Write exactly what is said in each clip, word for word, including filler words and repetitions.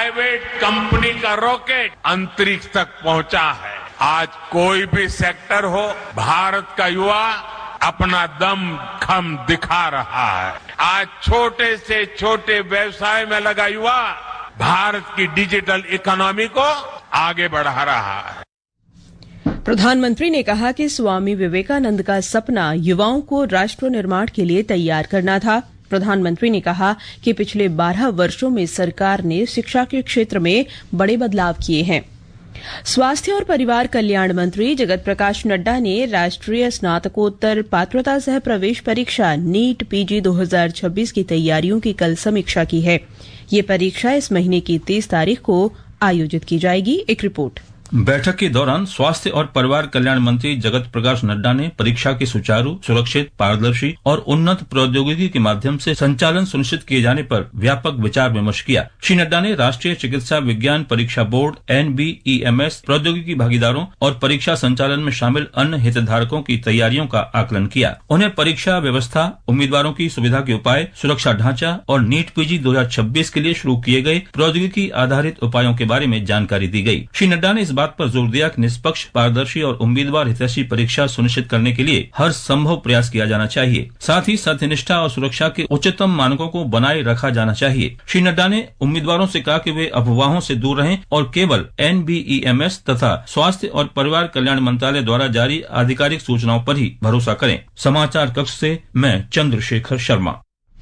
Private company का rocket अंतरिक्ष तक पहुंचा है। आज कोई भी सेक्टर हो, भारत का युवा अपना दम खम दिखा रहा है। आज छोटे से छोटे व्यवसाय में लगा युवा भारत की डिजिटल इकोनॉमी को आगे बढ़ा रहा है। प्रधानमंत्री ने कहा कि स्वामी विवेकानंद का सपना युवाओं को राष्ट्र निर्माण के लिए तैयार करना था। प्रधानमंत्री ने कहा कि पिछले बारह वर्षों में सरकार ने शिक्षा के क्षेत्र में बड़े बदलाव किए हैं। स्वास्थ्य और परिवार कल्याण मंत्री जगत प्रकाश नड्डा ने राष्ट्रीय स्नातकोत्तर पात्रता सह प्रवेश परीक्षा नीट पीजी दो हज़ार छब्बीस की तैयारियों की कल समीक्षा की है। ये परीक्षा इस महीने की तीस तारीख को आयोजित की जाएगी। एक रिपोर्ट। बैठक के दौरान स्वास्थ्य और परिवार कल्याण मंत्री जगत प्रकाश नड्डा ने परीक्षा के सुचारू, सुरक्षित, पारदर्शी और उन्नत प्रौद्योगिकी के माध्यम से संचालन सुनिश्चित किए जाने पर व्यापक विचार विमर्श किया। श्री नड्डा ने राष्ट्रीय चिकित्सा विज्ञान परीक्षा board N B E M S प्रौद्योगिकी भागीदारों और परीक्षा संचालन में शामिल अन्य हितधारकों की तैयारियों का आकलन किया। उन्हें परीक्षा व्यवस्था, उम्मीदवारों की सुविधा के उपाय, सुरक्षा ढांचा और नीट पीजी दो हजार छब्बीस के लिए शुरू किए गए प्रौद्योगिकी आधारित उपायों के बारे में जानकारी दी गई। श्री नड्डा ने बात पर जोर दिया कि निष्पक्ष, पारदर्शी और उम्मीदवार हितैषी परीक्षा सुनिश्चित करने के लिए हर संभव प्रयास किया जाना चाहिए। साथ ही सत्यनिष्ठा और सुरक्षा के उच्चतम मानकों को बनाए रखा जाना चाहिए। श्री नड्डा ने उम्मीदवारों से कहा कि वे अफवाहों से दूर रहें और केवल N B E M S तथा स्वास्थ्य और परिवार कल्याण मंत्रालय द्वारा जारी आधिकारिक सूचनाओं पर ही भरोसा करें। समाचार कक्ष से मैं चंद्रशेखर शर्मा।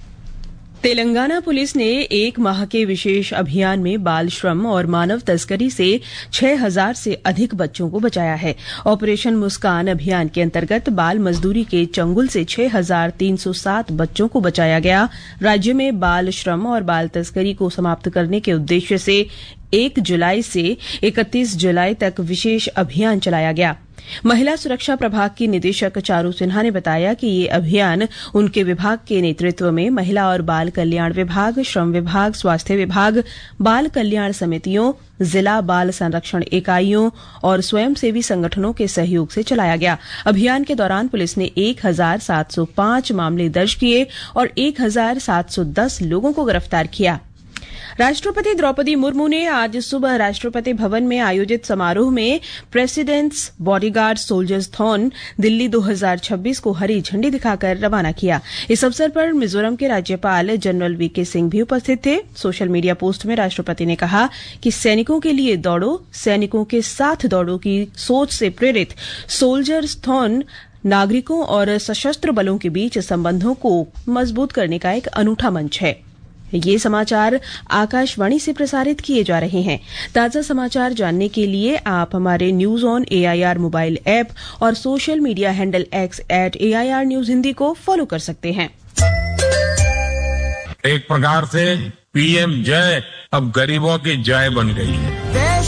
तेलंगाना पुलिस ने एक माह के विशेष अभियान में बाल श्रम और मानव तस्करी से छह हज़ार से अधिक बच्चों को बचाया है। ऑपरेशन मुस्कान अभियान के अंतर्गत बाल मजदूरी के चंगुल से छह हज़ार तीन सौ सात बच्चों को बचाया गया। राज्य में बाल श्रम और बाल तस्करी को समाप्त करने के उद्देश्य से एक जुलाई से इकतीस जुलाई तक विशेष अभियान चलाया गया। महिला सुरक्षा प्रभाग की निदेशक चारू सिन्हा ने बताया कि ये अभियान उनके विभाग के नेतृत्व में महिला और बाल कल्याण विभाग, श्रम विभाग, स्वास्थ्य विभाग, बाल कल्याण समितियों, जिला बाल संरक्षण इकाइयों और स्वयंसेवी संगठनों के सहयोग से चलाया गया। अभियान के दौरान पुलिस ने एक हज़ार सात सौ पांच मामले दर्ज किए और एक हज़ार सात सौ दस लोगों को गिरफ्तार किया। राष्ट्रपति द्रौपदी मुर्मू ने आज सुबह राष्ट्रपति भवन में आयोजित समारोह में प्रेसिडेंट्स बॉडीगार्ड सोल्जर्स थॉन दिल्ली दो हज़ार छब्बीस को हरी झंडी दिखाकर रवाना किया। इस अवसर पर मिजोरम के राज्यपाल जनरल वी के सिंह भी उपस्थित थे। सोशल मीडिया पोस्ट में राष्ट्रपति ने कहा कि सैनिकों के लिए दौड़ो, सैनिकों के साथ दौड़ो की सोच से प्रेरित सोल्जर्स थॉन नागरिकों और सशस्त्र बलों के बीच संबंधों को मजबूत करने का एक अनूठा मंच है। ये समाचार आकाशवाणी से प्रसारित किए जा रहे हैं। ताजा समाचार जानने के लिए आप हमारे news on A I R mobile app और social media handle x eight A I R news Hindi को फॉलो कर सकते हैं। एक प्रकार से पी एम जय अब गरीबों की जय बन गई है।